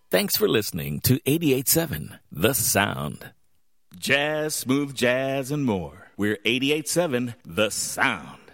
Thanks for listening to 88.7 The Sound. Jazz, smooth jazz, and more. We're 88.7 The Sound.